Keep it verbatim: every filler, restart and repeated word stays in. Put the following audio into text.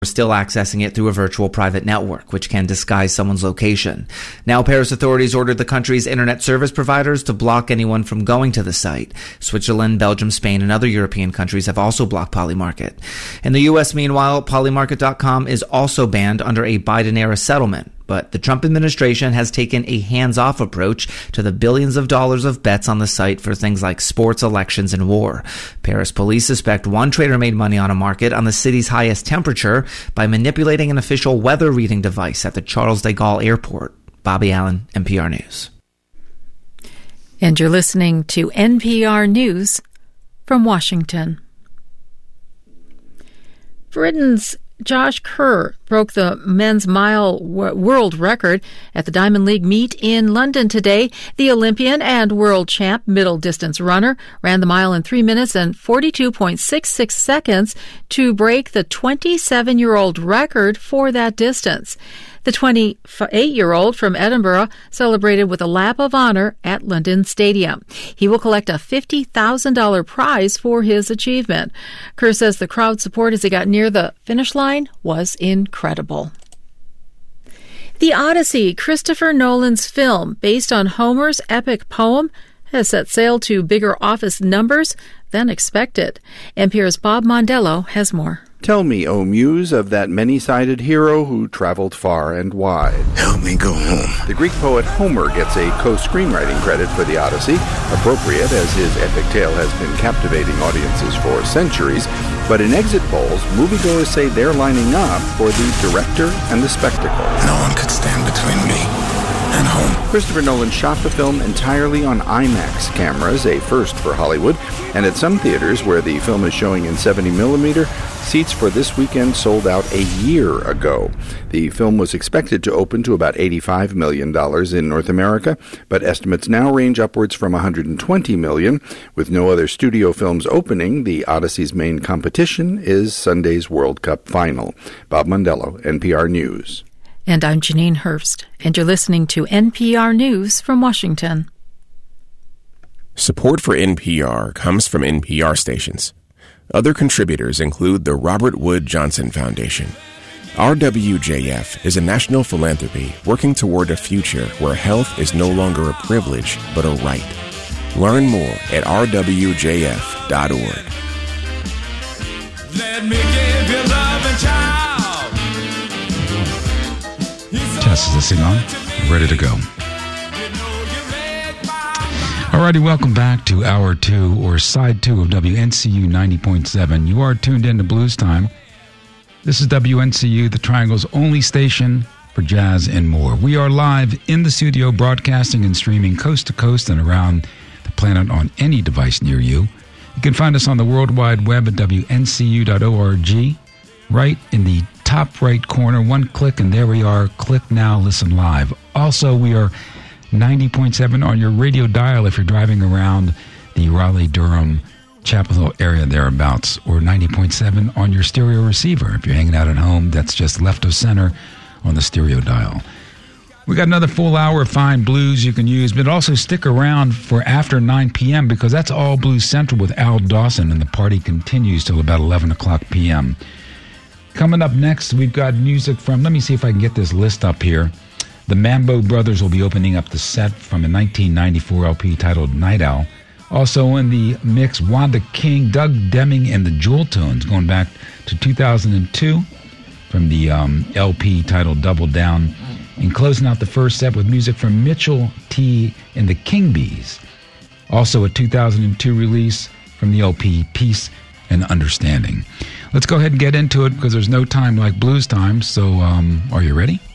still accessing it through a virtual private network, which can disguise someone's location. Now, Paris authorities ordered the country's internet service providers to block anyone from going to the site. Switzerland, Belgium, Spain, and other European countries have also blocked Polymarket. In the U S, meanwhile, Polymarket dot com is also banned under a Biden-era settlement. But the Trump administration has taken a hands-off approach to the billions of dollars of bets on the site for things like sports, elections, and war. Paris police suspect one trader made money on a market on the city's highest temperature by manipulating an official weather reading device at the Charles de Gaulle airport. Bobby Allen, N P R News. And you're listening to N P R News from Washington. Britain's Josh Kerr broke the men's mile world record at the Diamond League meet in London today. The Olympian and world champ middle distance runner ran the mile in three minutes and forty-two point six six seconds to break the twenty-seven-year-old record for that distance. The twenty-eight-year-old from Edinburgh celebrated with a lap of honor at London Stadium. He will collect a fifty thousand dollars prize for his achievement. Kerr says the crowd support as he got near the finish line was incredible. The Odyssey, Christopher Nolan's film based on Homer's epic poem, has set sail to bigger office numbers than expected. N P R's Bob Mondello has more. Tell me, O Muse, of that many-sided hero who traveled far and wide. Help me go home. The Greek poet Homer gets a co-screenwriting credit for The Odyssey, appropriate as his epic tale has been captivating audiences for centuries. But in exit polls, moviegoers say they're lining up for the director and the spectacle. No one could stand between me and home. Christopher Nolan shot the film entirely on IMAX cameras, a first for Hollywood, and at some theaters where the film is showing in seventy millimeter, seats for this weekend sold out a year ago. The film was expected to open to about eighty-five million dollars in North America, but estimates now range upwards from one hundred twenty million dollars. With no other studio films opening, the Odyssey's main competition is Sunday's World Cup final. Bob Mondello, N P R News. And I'm Janine Hurst, and you're listening to N P R News from Washington. Support for N P R comes from N P R stations. Other contributors include the Robert Wood Johnson Foundation. R W J F is a national philanthropy working toward a future where health is no longer a privilege, but a right. Learn more at r w j f dot org. Let me give you love and child. Tess, is this thing on? Ready to go. Alrighty, welcome back to Hour two, or Side two of W N C U ninety point seven. You are tuned in to Blues Time. This is W N C U, the Triangle's only station for jazz and more. We are live in the studio, broadcasting and streaming coast to coast and around the planet on any device near you. You can find us on the World Wide Web at w n c u dot org. Right in the top right corner, one click, and there we are. Click now, listen live. Also, we are ninety point seven on your radio dial if you're driving around the Raleigh-Durham, Chapel Hill area thereabouts, or ninety point seven on your stereo receiver. If you're hanging out at home, that's just left of center on the stereo dial. We got another full hour of fine blues you can use, but also stick around for after nine p.m. because that's all Blues Central with Al Dawson, and the party continues till about eleven o'clock p.m. Coming up next, we've got music from, let me see if I can get this list up here. The Mambo Brothers will be opening up the set from a nineteen ninety-four L P titled Night Owl. Also in the mix, Wanda King, Doug Deming, and the Jewel Tones, going back to two thousand two from the um, L P titled Double Down. And closing out the first set with music from Mitchell T. and the King Bees. Also a two thousand two release from the L P Peace and Understanding. Let's go ahead and get into it because there's no time like blues time. So um, are you ready?